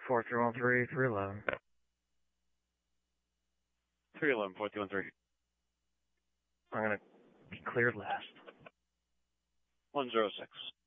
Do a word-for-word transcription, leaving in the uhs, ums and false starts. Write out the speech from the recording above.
four three one three, three eleven. three eleven, four three one three. I'm going to be cleared last. one zero six.